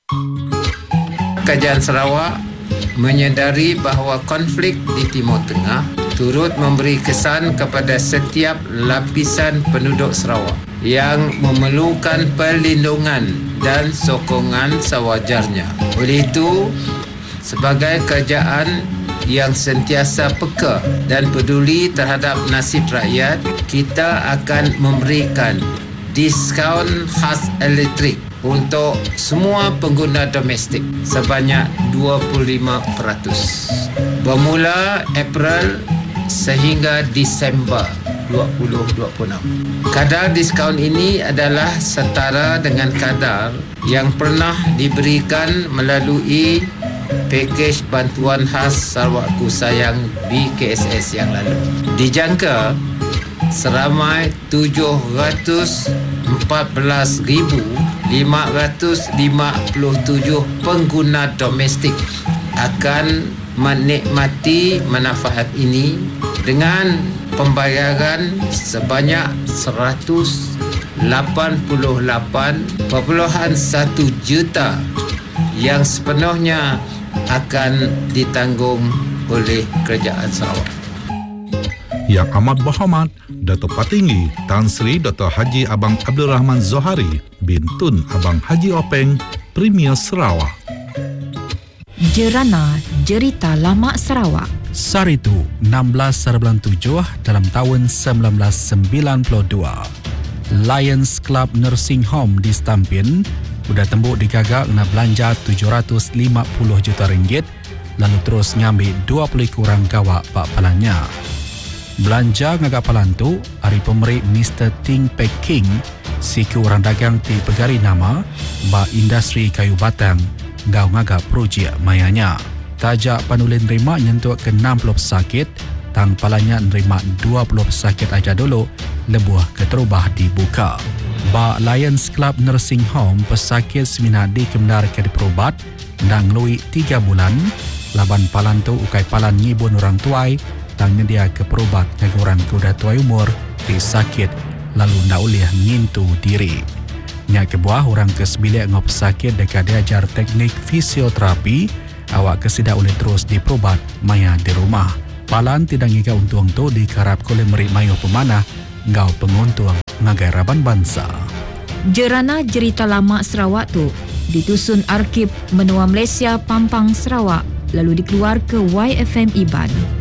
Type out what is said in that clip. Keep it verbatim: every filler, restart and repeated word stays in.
Kerajaan Sarawak menyedari bahawa konflik di Timur Tengah turut memberi kesan kepada setiap lapisan penduduk Sarawak yang memerlukan perlindungan dan sokongan sewajarnya. Oleh itu, sebagai kerajaan yang sentiasa peka dan peduli terhadap nasib rakyat, kita akan memberikan diskaun khas elektrik untuk semua pengguna domestik sebanyak dua puluh lima peratus bermula April sehingga Disember dua ribu dua puluh enam. Kadar diskaun ini adalah setara dengan kadar yang pernah diberikan melalui pakej bantuan khas Sarawakku Sayang B K S S yang lalu. Dijangka seramai tujuh ratus empat belas ribu lima ratus lima puluh tujuh pengguna domestik akan menikmati manfaat ini dengan pembayaran sebanyak seratus lapan puluh lapan perpuluhan satu juta yang sepenuhnya akan ditanggung oleh Kerajaan Sarawak. Yang amat berhormat Datuk Patinggi Tan Sri Doktor Haji Abang Abdul Rahman Zohari bin Tun Abang Haji Openg, Premier Sarawak. Jerana Jerita Lama Sarawak. Saritu enam belas bulan tujuh dalam tahun sembilan belas sembilan puluh dua. Lions Club Nursing Home di Stampin sudah tembuk digagak dengan belanja tujuh ratus lima puluh juta ringgit lalu terus ngambil dua puluh kurang gawak pak palanya. Belanja ngagak palan tu hari pemeri Mister Ting Pek King siku orang dagang ti pegari nama ba industri kayu batang gau ngagak projek mayanya. Tajak panulin nerima nyentuh ke enam puluh pesakit, tang palanya nerima dua puluh pesakit aja dulu lebuh keterubah dibuka. Ba Lions Club Nursing Home pesakit semina di kemendar ke diperubat dan lui tiga bulan laban palan tu ukai palan ngibun orang tuai tang dia ke perubat ngaguran kuda tuai umur di sakit lalu ndak ulih ngintu diri. Nya kebuah orang kesebilik ngop sakit dekat diajar teknik fisioterapi awak kesida oleh terus diperubat maya di rumah. Palan tidak ngika untung tu dikarap koleh meri mayo pemanah ngau penguntung ngagai raban bangsa. Jerana Jerita Lama Sarawak tu ditusun Arkib Menua Malaysia Pampang Sarawak lalu dikeluar ke Y F M Iban.